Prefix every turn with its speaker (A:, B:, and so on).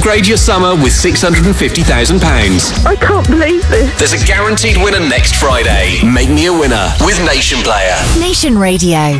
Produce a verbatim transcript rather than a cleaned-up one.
A: Upgrade your summer with six hundred fifty thousand pounds.
B: I can't believe this.
A: There's a guaranteed winner next Friday. Make me a winner with Nation Player.
C: Nation Radio.